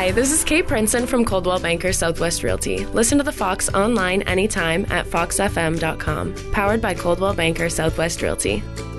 Hi, this is Kate Princeton from Coldwell Banker Southwest Realty. Listen to the Fox online anytime at foxfm.com. Powered by Coldwell Banker Southwest Realty.